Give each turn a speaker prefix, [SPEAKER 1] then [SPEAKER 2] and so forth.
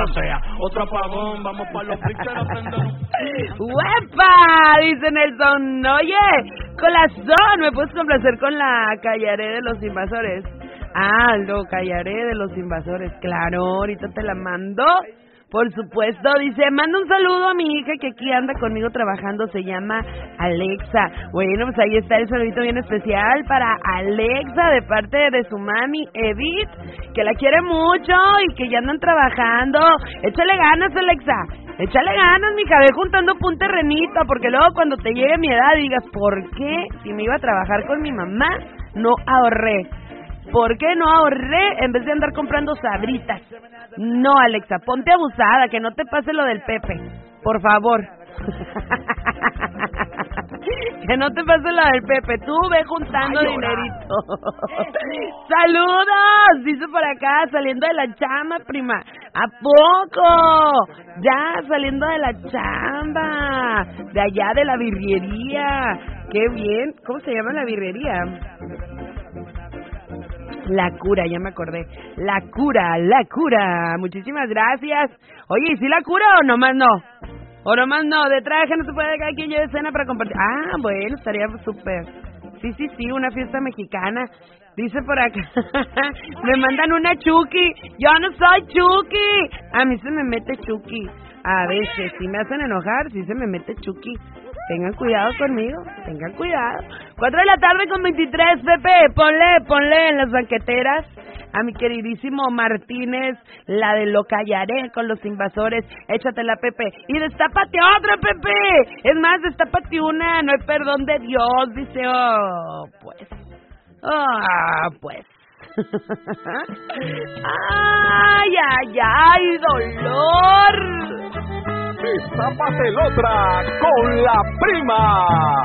[SPEAKER 1] sea. Otro apagón, vamos para los pictures a prender.
[SPEAKER 2] ¡Huepa! Dice Nelson. Oye, corazón, ¿me puedes complacer con la Callaré de los Invasores? Ah, lo Callaré de los Invasores. Claro, ahorita te la mando. Por supuesto, dice, manda un saludo a mi hija que aquí anda conmigo trabajando, se llama Alexa. Bueno, pues ahí está el saludito bien especial para Alexa de parte de su mami Edith, que la quiere mucho y que ya andan trabajando. Échale ganas, Alexa, échale ganas, mija, ve juntando un terrenito, porque luego cuando te llegue mi edad digas, ¿por qué si me iba a trabajar con mi mamá no ahorré? ¿Por qué no ahorré en vez de andar comprando sabritas? No, Alexa, ponte abusada, que no te pase lo del Pepe, por favor. Que no te pase lo del Pepe, tú ve juntando dinerito. ¡Saludos! Dice por acá, saliendo de la chamba, prima. ¿A poco? Ya, saliendo de la chamba. De allá de la birrería. ¡Qué bien! ¿Cómo se llama la birrería? La Cura, ya me acordé. La Cura. Muchísimas gracias. Oye, ¿y si la cura o nomás no? O nomás no, de traje no se puede cada quien lleve cena para compartir. Ah, bueno, estaría súper. Sí, una fiesta mexicana. Dice por acá, me mandan una Chucky. Yo no soy Chucky. A mí se me mete Chucky. A veces, si me hacen enojar, sí se me mete Chucky. Tengan cuidado conmigo, tengan cuidado. 4 de la tarde con 23, Pepe, ponle en las banqueteras a mi queridísimo Martínez, la de Lo Callaré con los Invasores. Échatela, Pepe, y destápate otra, Pepe. Es más, destápate una, no hay perdón de Dios, dice. Pues. Ay, dolor.
[SPEAKER 3] Destápate el otra con la prima.